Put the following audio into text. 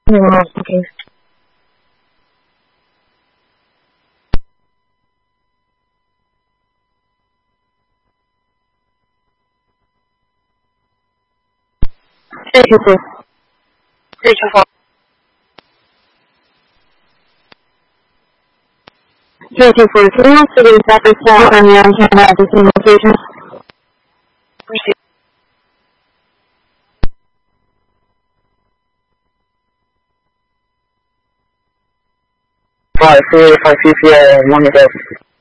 No, okay. Thank you, sir. Thank you, sir. 224, can you also get a separate slot on the on-camera at the same location? Receive. 5, 3, 5, 3, 1,